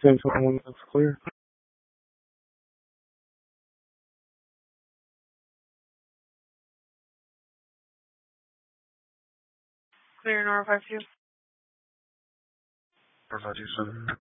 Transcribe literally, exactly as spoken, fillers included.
ten twenty-one, that's clear. Clear, Nora five two. Nora five two, seven.